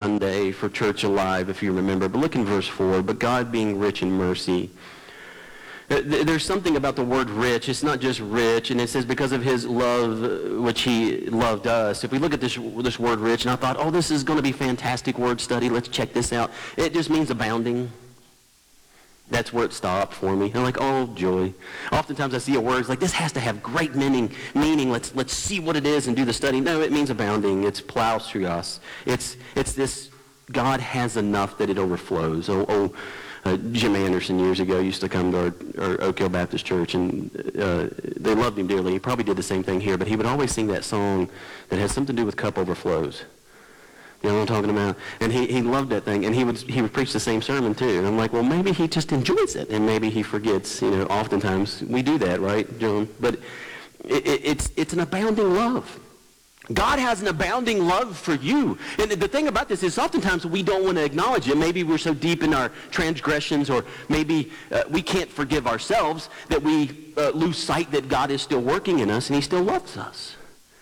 Sunday for Church Alive, if you remember. But look in verse 4. But God being rich in mercy. There's something about the word rich. It's not just rich, and it says because of his love, which he loved us. If we look at this word rich, and I thought, oh, this is going to be fantastic word study. Let's check this out. It just means abounding. That's where it stopped for me. I'm like, oh, joy. Oftentimes I see a word, it's like, this has to have great meaning. Let's see what it is and do the study. No, it means abounding. It's plows through us. It's this, God has enough that it overflows. Jim Anderson years ago used to come to our Oak Hill Baptist Church, and they loved him dearly. He probably did the same thing here, but he would always sing that song that has something to do with cup overflows. You know what I'm talking about? And he loved that thing, and he would preach the same sermon too. And I'm like, well, maybe he just enjoys it, and maybe he forgets. You know, oftentimes we do that, right, John? But it's an abounding love. God has an abounding love for you. And the thing about this is oftentimes we don't want to acknowledge it. Maybe we're so deep in our transgressions, or maybe we can't forgive ourselves that we lose sight that God is still working in us and he still loves us.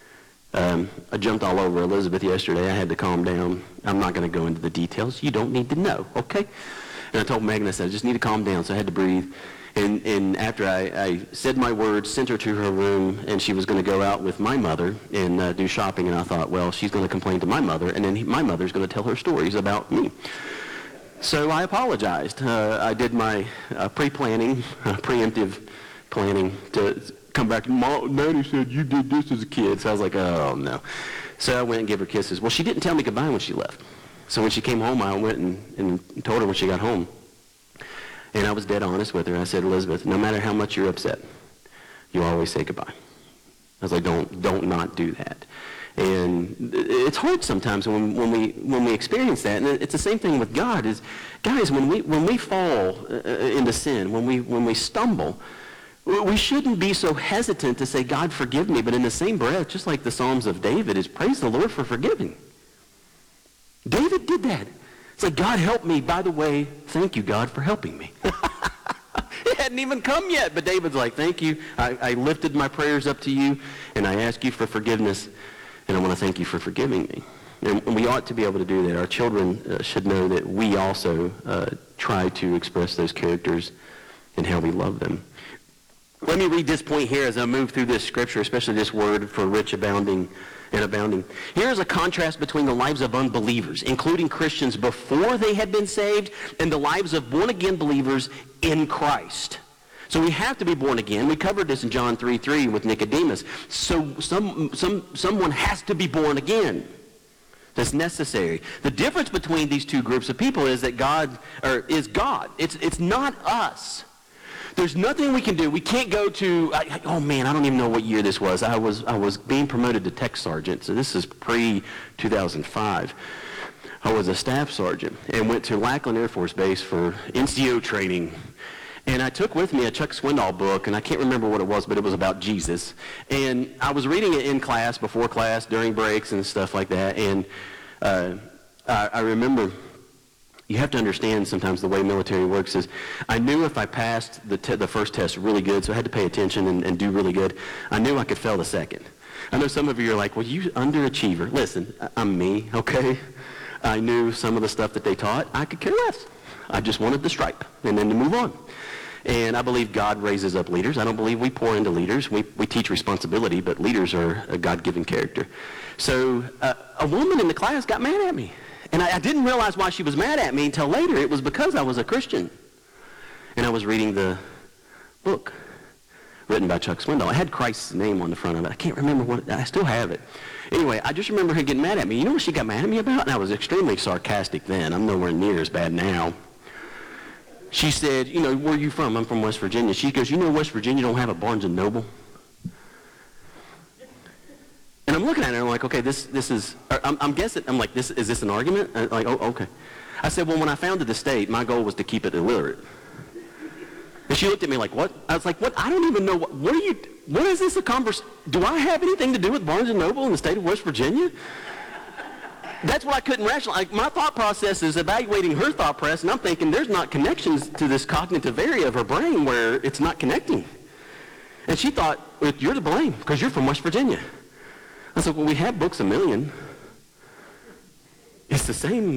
I jumped all over Elizabeth yesterday. I had to calm down. I'm not going to go into the details. You don't need to know, okay? And I told Megan, I said, I just need to calm down, so I had to breathe. And after I said my words, sent her to her room, and she was going to go out with my mother and do shopping, and I thought, well, she's going to complain to my mother, and then my mother's going to tell her stories about me. So I apologized. I did my pre-planning, preemptive planning to come back. Mom, Daddy said you did this as a kid. So I was like, oh, no. So I went and gave her kisses. Well, she didn't tell me goodbye when she left. So when she came home, I went and told her when she got home. And I was dead honest with her. I said, Elizabeth, no matter how much you're upset, you always say goodbye. I was like, don't not do that. And it's hard sometimes when we experience that. And it's the same thing with God. Is, guys, when we fall into sin, when we stumble, we shouldn't be so hesitant to say, God, forgive me. But in the same breath, just like the Psalms of David, is praise the Lord for forgiving. David did that. It's like, God, help me. By the way, thank you, God, for helping me. It hadn't even come yet, but David's like, thank you. I lifted my prayers up to you, and I ask you for forgiveness, and I want to thank you for forgiving me. And we ought to be able to do that. Our children should know that we also try to express those characters and how we love them. Let me read this point here as I move through this scripture, especially this word for rich, abounding, and abounding. Here's a contrast between the lives of unbelievers, including Christians before they had been saved, and the lives of born-again believers in Christ. So we have to be born again. We covered this in John 3:3 with Nicodemus. So someone has to be born again. That's necessary. The difference between these two groups of people is that God is God. It's not us. There's nothing we can do. We can't go to, oh man, I don't even know what year this was. I was being promoted to tech sergeant, so this is pre-2005. I was a staff sergeant and went to Lackland Air Force Base for NCO training. And I took with me a Chuck Swindoll book, and I can't remember what it was, but it was about Jesus. And I was reading it in class, before class, during breaks and stuff like that. And I remember, you have to understand sometimes the way military works is, I knew if I passed the first test really good, so I had to pay attention and do really good, I knew I could fail the second. I know some of you are like, well, you underachiever. Listen, I'm me, okay? I knew some of the stuff that they taught. I could care less. I just wanted the stripe and then to move on. And I believe God raises up leaders. I don't believe we pour into leaders. We teach responsibility, but leaders are a God-given character. So a woman in the class got mad at me. And I didn't realize why she was mad at me until later. It was because I was a Christian. And I was reading the book written by Chuck Swindoll. I had Christ's name on the front of it. I can't remember what, I still have it. Anyway, I just remember her getting mad at me. You know what she got mad at me about? And I was extremely sarcastic then. I'm nowhere near as bad now. She said, you know, where are you from? I'm from West Virginia. She goes, you know West Virginia don't have a Barnes & Noble? And I'm looking at her and I'm like, okay, this is, I'm guessing, I'm like, is this an argument? I'm like, oh, okay. I said, well, when I founded the state, my goal was to keep it illiterate. And she looked at me like, what? I was like, what? I don't even know, what is this a conversation? Do I have anything to do with Barnes & Noble in the state of West Virginia? That's what I couldn't rationalize. Like, my thought process is evaluating her thought process, and I'm thinking there's not connections to this cognitive area of her brain where it's not connecting. And she thought, well, you're to blame because you're from West Virginia. I said, well, we have books a million. It's the same